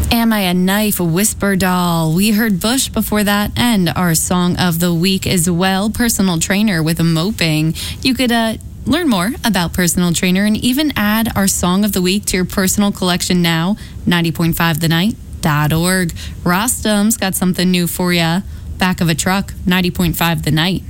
Am I a Knife, Whisper Doll. We heard Bush before that, and our song of the week as well, Personal Trainer with a Moping. You could learn more about Personal Trainer and even add our song of the week to your personal collection now, 90.5thenight.org. Rostam's got something new for you. Back of a Truck, 90.5 The Night.